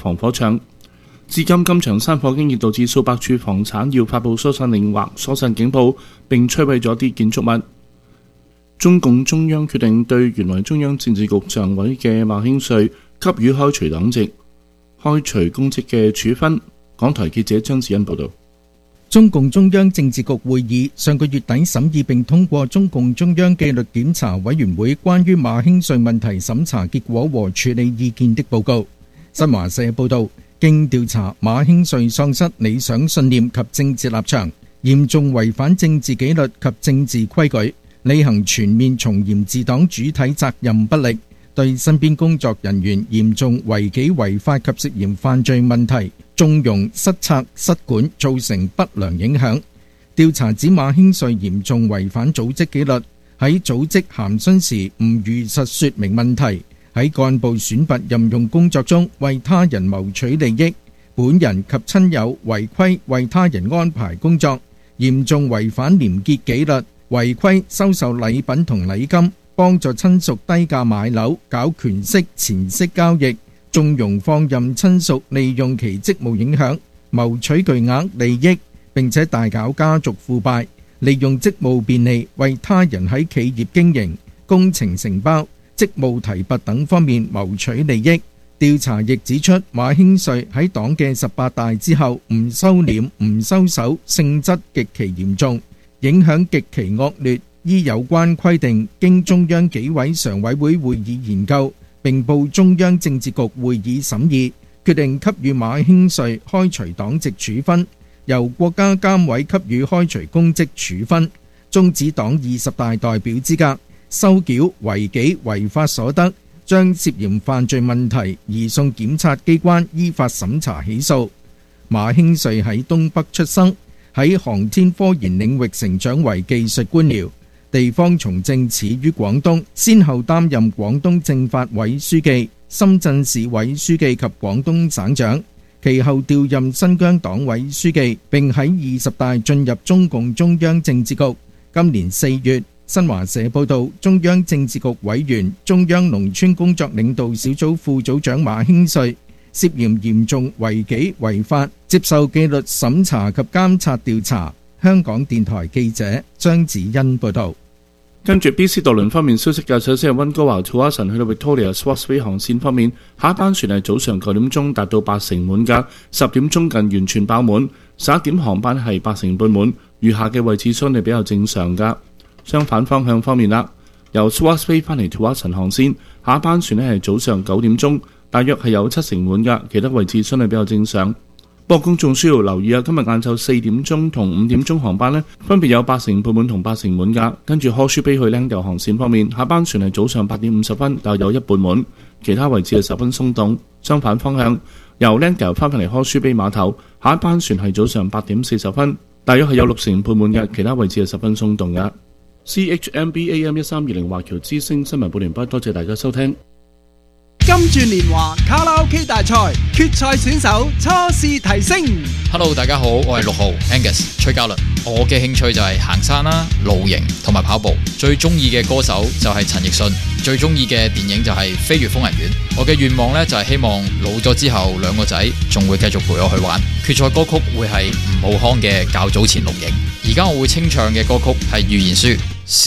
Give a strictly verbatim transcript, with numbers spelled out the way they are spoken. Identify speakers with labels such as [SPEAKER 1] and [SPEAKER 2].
[SPEAKER 1] 防火牆。至今今場山火經已導致數百處房產要發布疏散令或疏散警報，並摧毀咗啲建築物。中共中央決定對原來中央政治局常委嘅馬興瑞給予開除黨籍、開除公職嘅處分。港台記者張子欣報道。
[SPEAKER 2] 中共中央政治局會議上個月底審議並通過中共中央紀律檢查委員會關於馬興瑞問題審查結果和處理意見的報告。新華社報道，經調查，馬興瑞喪失理想信念及政治立場，嚴重違反政治紀律及政治規矩，履行全面從嚴治黨主體責任不力，對身邊工作人員嚴重違紀違法及涉嫌犯罪問題縱容失策失管，造成不良影響。調查指馬興瑞嚴重違反組織紀律，喺組織函詢時唔如實說明問題，喺幹部選拔任用工作中為他人謀取利益，本人及親友違規為他人安排工作，嚴重違反廉潔紀律，違規收受禮品同禮金，幫助親屬低價買樓，搞權息錢息交易，縱容放任親屬利用其職務影響，謀取巨額利益，並且大搞家族腐敗，利用職務便利為他人喺企業經營、工程承包、職務提拔等方面謀取利益。調查亦指出，馬興瑞喺黨嘅十八大之後唔收斂、唔收手，性質極其嚴重，影響極其惡劣。依有關規定，經中央紀委常委會會議研究，並報中央政治局會議審議，決定給予馬興瑞開除黨籍處分，由國家監委給予開除公職處分，終止黨二十大代表資格，收繳違紀違法所得，將涉嫌犯罪問題移送檢察機關依法審查起訴。馬興瑞喺東北出生，喺航天科研領域成長為技術官僚。地方從政始於廣東，先後擔任廣東政法委書記、深圳市委書記及廣東省長，其後調任新疆黨委書記，並喺二十大進入中共中央政治局。今年四月，新華社報道，中央政治局委員、中央農村工作領導小組副組長馬興瑞涉嫌嚴重違紀違法，接受紀律審查及監察調查。香港電台記者張子欣報道。
[SPEAKER 1] 跟住 B C 渡輪方面消息嘅，首先係溫哥華 to Austin 去到 Victoria Swartz Bay 航線方面，下一班船係早上九點鐘達到八成滿㗎，十點鐘近完全爆滿，十一點航班係八成半滿，餘下嘅位置相對比較正常㗎。相反方向方面啦，由 Swartz Bay 翻嚟 to Austin 航線，下一班船呢係早上九點鐘，大約係有七成滿㗎，其他位置相對比較正常。不過公眾需要留意啊，今日晏晝四點鐘同五點鐘航班呢，分別有八成半滿同八成滿㗎。跟住 Horseshoe Bay 去 Langdale 航線方面，下班船係早上八點五十分，但有一半滿，其他位置係十分鬆動。相反方向，由 Langdale 翻返嚟 Horseshoe Bay 碼頭，下一班船係早上八點四十分，大約係有六成半滿嘅，其他位置係十分鬆動㗎。C H M B A M 一三二零華僑之聲新聞報完畢，多謝大家收聽。
[SPEAKER 3] 金鑽年華卡拉 OK 大賽決賽選手初試提升。
[SPEAKER 4] Hello， 大家好，我係六號 Angus 崔嘉倫。我嘅興趣就係行山啦、露營同埋跑步。最中意嘅歌手就係陳奕迅，最中意嘅電影就係《飛越瘋人院》。我嘅願望呢，就係希望老咗之後，兩個仔仲會繼續陪我去玩。決賽歌曲會係吳浩康嘅《較早前錄影》。而家我會清唱嘅歌曲係預言書。